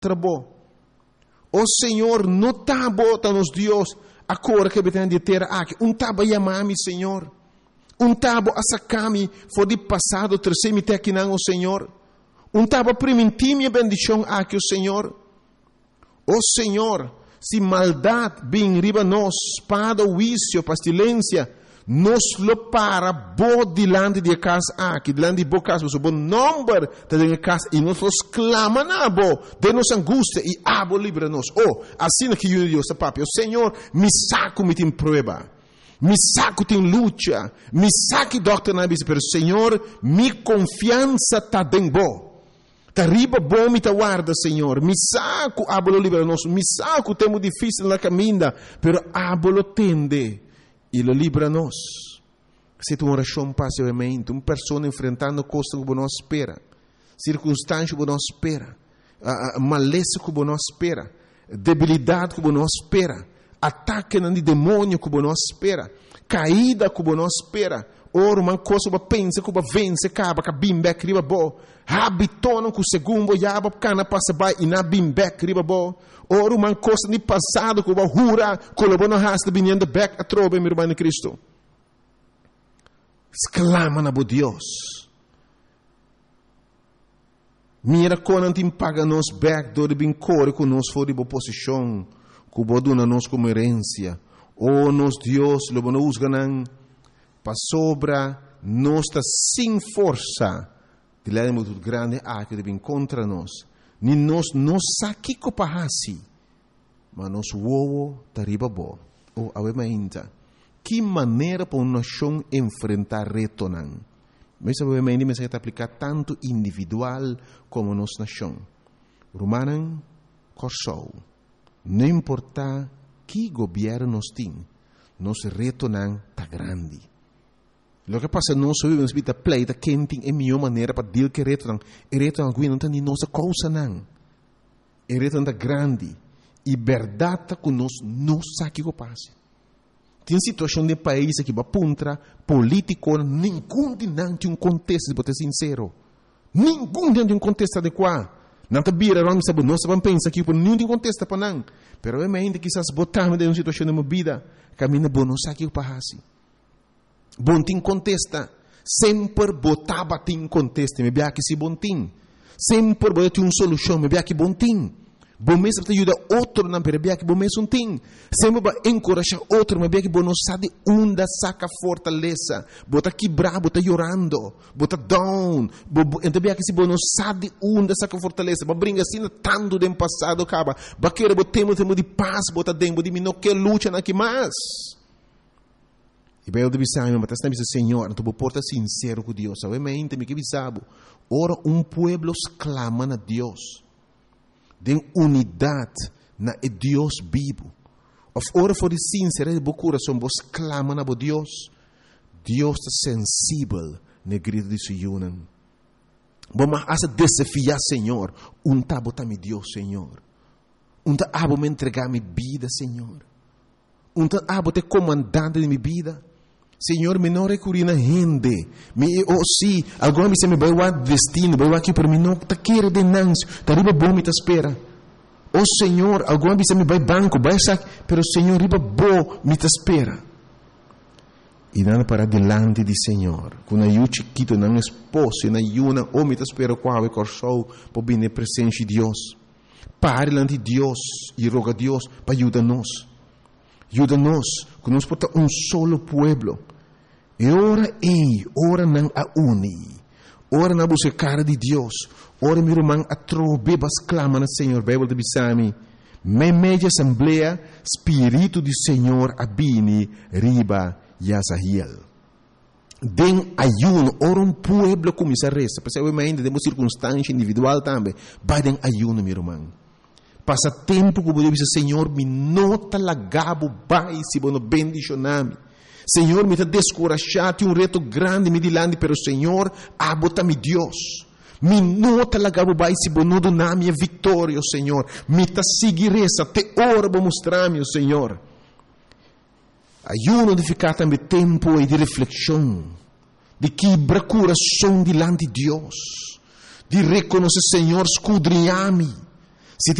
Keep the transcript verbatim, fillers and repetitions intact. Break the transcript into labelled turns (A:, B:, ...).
A: trabalho. O Senhor, não está botando nos Deus, a cor que tem de ter aqui. Um tabo chamar-me, Senhor. Um tabo a sacar-me, for de passado, terceiro me aqui não, o Senhor. Um tabo permitir minha bendição aqui, o Senhor. O Senhor, se maldade vem riba nós, espada, vício, pestilência, nos lo para bo dilante de casa aqui, dilante de bo casa, o bom número de casa, e nós los clama na bo, de nossa angústia, e abo livra-nos. Oh, assim que eu Deus, papi, o Senhor, me saco me tem prova, me saco tem luta, me saque doctor na bisa, pero Senhor, me confiança tá bem bo. Tá riba bom me tá guarda, Senhor. Me saco, abolo livra-nos, me saco, temo difícil na caminha, pero abolo tende. E lo libra-nos. Se tu oração passivamente, uma pessoa enfrentando coisas que não espera, circunstâncias que não espera, uh, uh, maleza que não espera, debilidade que não espera, ataque de demônio que não espera, caída que não espera, ora uma coisa que pensa que vence, acaba que bimbek riba bo, habitono que segundo yaba cana passa by e na bimbek riba bo. Ora uma coisa de passado que vai jura, que o bono hasta vinhando back a trobe, meu irmão em Cristo. Exclama na bo Deus. Mira quando não te paga nos back do de bem core com nos for de boa posição, que o boduna nos como herência. Oh, nos Deus, lo bono usganan, para sobra, nos está sem força. De lá é muito grande, ah, que deve contra nós. Ni nos não sabe que pahasi, mas nos uovo tariba bo. O avementa, que maneira para uma nação enfrentar reto não? Mas avementa me se aplicar tanto individual como nos nação. Romanan corsou, não importa que governo nos tem, nos reto não tá grande. Lo que passa nós vivemos vida pleita quente é a melhor maneira para dizer que reto não, e reto não não tem nossa causa não, e reto não grande, e verdade que nós não sabe o que passa. Tem situação de país que vai puntra político, nenhum de não tem um contexto, para ser sincero, nenhum tem um contexto adequado. Não te vira, não sabe, nós vamos pensar que nenhum tem contexto para não, pero realmente quizás botar-me em uma situação de uma vida, caminha bom, não sabe o que passa. Bom tim contesta, sempre botava tim contesta, me bia que se bom tim, sempre botava uma solução, me bia que bom tim, bom mesmo te ajuda outro não, me bia que bom mesmo tim, sempre vai encorajar outro, me bia que bom não sabe onde saca fortaleza, bota quebrar, bota chorando, bota down, então bia que se bom não sabe onde saca fortaleza, vai brincar assim tanto do passado acaba, vai querer botemos temos de paz, bota dentro de mim não quer luta na que mais. E bem, eu deve saber, mas está dizendo, Senhor, tu porta sincero com Deus. Obviamente, me que bisabo. Ora, um pueblo clama a Deus. De unidade na Deus vivo. Ora, for sincero, de coração, vos clama a Deus. Deus está sensível na grito de Sion. Vamos a desafiar, Senhor. Um tabo tá me Deus, Senhor. Um tabo me entregar minha vida, Senhor. Um tabo te comandante de minha vida. Senhor, me não recorri na gente. Me, oh, sim, agora me se me vai o destino, vai aqui para mim, não está querendo de nancio, está riba bom, me está espera. Oh, Senhor, agora me se me vai banco, vai sac, pero Senhor, riba bom, me está espera. E nada para delante de Senhor, quando eu chiquito, não esposo, na yuna, oh, me está espera, qual é o corso, para vir na presença de Deus. Pare diante de Deus e roga a Deus para ajudar-nos. Ajuda-nos, que nós podemos um solo pueblo. E ora ei, ora não a uni. Ora na busca cara de Deus. Ora meu irmão a trobe bas clama na Senhor. Bíblia de Bisami. Me media assembleia, Espírito do Senhor abini riba Yazahiel. Den ayuno, ora um pueblo começa a resta. Porque obviamente temos circunstância individual também. Vai den ayuno, meu irmão. Passa tempo que você diz, Senhor, me nota lagabo, vai, se você bendicioname. Senhor, me está descorajado, um reto grande, me dilande, pero Senhor, abota-me Deus. Me nota lagabo, vai, se você não donar minha vitória, Senhor. Me está seguir essa, te ora para mostrar-me, Senhor. Ayuno de ficar também tempo e de reflexão, de quebrar coração dilante de Deus, de reconhecer, Senhor, escudrinhar-me.